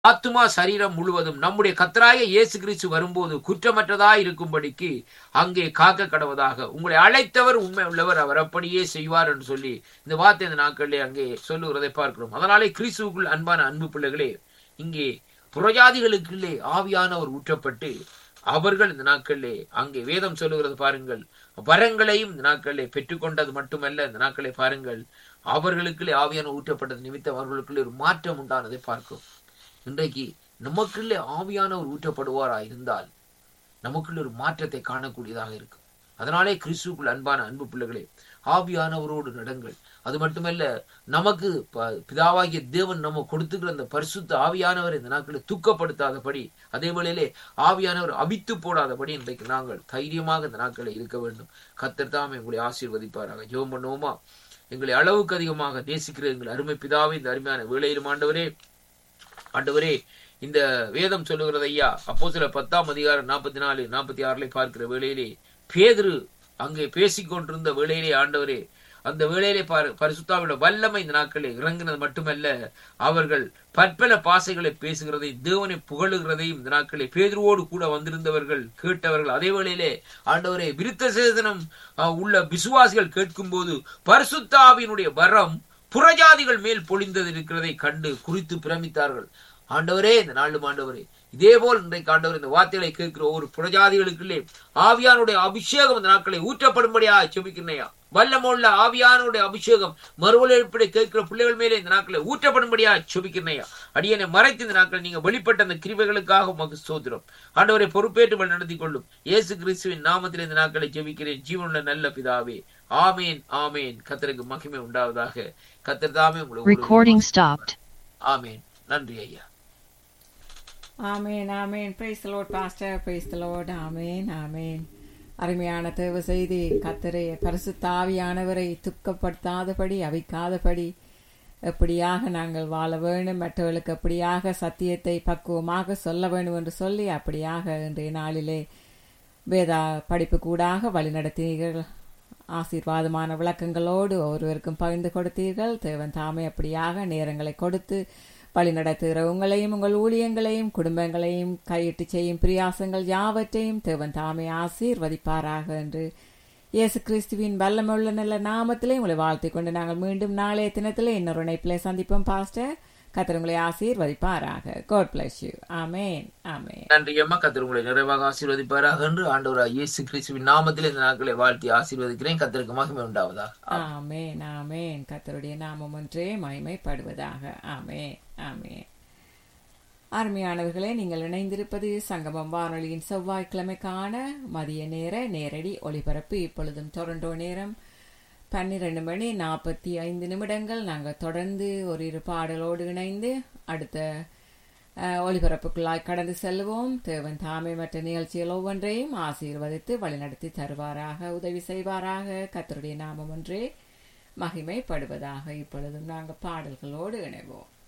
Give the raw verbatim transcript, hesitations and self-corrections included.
ஆத்துமா சரீரம் முழுவதும் நம்முடைய கர்த்தராகிய இயேசு கிறிஸ்து வரும்போது குற்றமற்றதாய் இருக்கும்படிக்கு அங்கே காக்க கடவதாக. உங்களை அழைத்தவர் உண்மை உள்ளவர், அவர் அப்படியே செய்வார் என்று சொல்லி இந்த வார்த்தை இந்த நாட்களிலே அங்கே சொல்லுகிறதை பார்க்கிறோம். அதனாலே கிறிஸ்துவுக்குள் அன்பான அன்பு பிள்ளைகளே, இங்கே புறஜாதிகளுக்குள்ளே ஆவியானவர் ஊற்றப்பட்டு அவர்கள் இந்த நாட்களிலே அங்கே வேதம் சொல்லுகிறது பாருங்கள், வரங்களையும் இந்த நாட்களிலே பெற்றுக்கொண்டது மட்டுமல்ல, இந்த நாட்களை பாருங்கள், அவர்களுக்குள்ளே ஆவியான ஊற்றப்பட்டது நிமித்தம் அவர்களுக்குள்ளே ஒரு மாற்றம் உண்டானதை பார்க்கிறோம். இன்றைக்கு நமக்குள்ளே ஆவியானவர் ஊற்றப்படுவாரா இருந்தால் நமக்குள்ள ஒரு மாற்றத்தை காணக்கூடியதாக இருக்கும். அதனாலே கிறிஸ்துவுக்குள் அன்பான அன்பு பிள்ளைகளே, ஆவியானவரோடு நடங்கள். அது மட்டுமல்ல, நமக்கு பிதாவாகிய தேவன் நம்ம கொடுத்துக்கிற அந்த பரிசுத்த ஆவியானவர் இந்த நாட்களை துக்கப்படுத்தாதபடி, அதே வேளையிலே ஆவியானவர் அவித்து போடாதபடி இன்றைக்கு நாங்கள் தைரியமாக இந்த நாட்களை இருக்க வேண்டும். கர்த்தர் தாமே உங்களை ஆசீர்வதிப்பாராக. ஜெபம் பண்ணுவோமா? எங்களை அளவுக்கு அதிகமாக நேசிக்கிற எங்கள் அருமை பிதாவே, இந்த அருமையான வேளையிலும் ஆண்டவரே ஆண்டவரே இந்த வேதம் சொல்லுகிறது ஐயா, அப்போஸ்தலர் பத்தாம் அதிகாரம் நாற்பத்தி நாலு நாற்பத்தி ஆறுல பார்க்கிற வேளையிலே பேதுரு அங்கே பேசிக்கொண்டிருந்த வேளையிலே ஆண்டவரே, அந்த வேளையிலே பரிசுத்தாவியோட வல்லமை இந்த நாட்களில் இறங்கினது மட்டுமல்ல, அவர்கள் பற்பல பாசைகளை பேசுகிறதையும் தேவனை புகழுகிறதையும் இந்த நாட்களில் பேதுருவோடு கூட வந்திருந்தவர்கள் கேட்டவர்கள். அதே வேளையிலே ஆண்டவரே விருத்த சேதனம் உள்ள விசுவாசிகள் கேட்கும் போது பரிசுத்த ஆவியினுடைய வரம் புறஜாதிகள் மேல் பொழிந்தது இருக்கிறதை கண்டு குறித்து பிரமித்தார்கள். ஆண்டவரே, இந்த நாளும் ஆண்டவரே, இதே போல் இன்றைக்கு ஆண்டவர் இந்த வார்த்தைகளை கேட்கிற ஒவ்வொரு புறஜாதிகளுக்குள்ளே ஆவியானுடைய அபிஷேகம் இந்த நாட்களை ஊற்றப்படும்படியா செபிக்கிறனையா. வல்லமுள்ள ஆவியானுடைய அபிஷேகம் மறுவழிப்படை கேட்கிற பிள்ளைகள் மேலே இந்த நாட்களை ஊற்றப்படும்படியா செபிக்கிறனையா. அடியனை மறைத்து இந்த நாட்கள் நீங்க வெளிப்பட்ட அந்த கிருபைகளுக்காக உமக்கு ஸ்தோத்திரம். ஆண்டவரை பொறுப்பேற்று நடத்தி கொள்ளும் இயேசு கிறிஸ்துவின் நாமத்தில் இந்த நாட்களை ஜெபிக்கிறேன் ஜீவனுள்ள நல்ல பிதாவே. ஆமேன் ஆமேன். கர்த்தருக்கு மகிமை உண்டாவதாக. கர்த்தர் தாமே உங்களுக்கு ஆமேன். நன்றி ஐயா. ஆமேன் ஆமேன். Praise the Lord pastor. Praise the Lord. ஆமேன் ஆமேன். அருமையான தேவ செய்தி. கர்த்தரே பரிசுத்த ஆவியானவரை துக்கப்படுத்தாதபடி அவிக்காதபடி எப்படியாக நாங்கள் வாழ வேண்டும், மற்றவர்களுக்கு எப்படியாக சத்தியத்தை பக்குவமாக சொல்ல வேண்டும் என்று சொல்லி அப்படியாக இன்றைய நாளிலே வேதா படிப்பு கூடாக வழிநடத்தினீர்கள். ஆசீர்வாதமான விளக்கங்களோடு ஒருவருக்கும் பகிர்ந்து கொடுத்தீர்கள். தேவன் தாமே அப்படியாக நேரங்களை கொடுத்து வழி நடத்துகிற உங்களையும் உங்கள் ஊழியங்களையும் குடும்பங்களையும் கையிட்டு செய்யும் பிரியாசங்கள் யாவற்றையும் தேவன் தாமே ஆசீர்வதிப்பாராக என்று இயேசு கிறிஸ்துவின் வல்லமுள்ள நல்ல நாமத்திலே உங்களை வாழ்த்திக் கொண்டு நாங்கள் மீண்டும் நாளைய தினத்திலே இன்னொரு இணைப்பிலே சந்திப்போம் பாஸ்டர். கர்த்தர் உங்களை ஆசீர்வதிப்பாராக. God bless you. ஆமென் ஆமென். நன்றி அம்மா. கர்த்தர் உங்களை நிறைவாக ஆசீர்வதிப்பாராக என்று ஆண்டவராகிய இயேசு கிறிஸ்துவின் நாமத்தில் இந்த நாட்களை வாழ்த்தி ஆசீர்வதிக்கிறேன். கர்த்தருக்கு மகிமை உண்டாவதாக. ஆமென் ஆமென். கர்த்தருடைய நாமம் ஒன்றே மகிமைப்படுவதாக. ஆமென் ஆமென். அருமையானவர்களே, நீங்கள் இணைந்திருப்பது சங்கமம் வானொலியின் செவ்வாய்க்கிழமைக்கான மதிய நேர நேரடி ஒளிபரப்பு. இப்பொழுதும் டொரண்டோ நேரம் பன்னிரண்டு மணி நாற்பத்தி ஐந்து நிமிடங்கள். நாங்கள் தொடர்ந்து ஒரு இரு பாடலோடு இணைந்து அடுத்த ஒளிபரப்புக்குள்ளாய் கடந்து செல்வோம். தேவன் தாமே மற்ற நிகழ்ச்சிகள் ஒவ்வொன்றையும் ஆசீர்வதித்து வழிநடத்தி தருவாராக, உதவி செய்வாராக. கர்த்தருடைய நாமம் ஒன்றே மகிமைப்படுவதாக. இப்பொழுதும் நாங்கள் பாடல்களோடு இணைவோம்.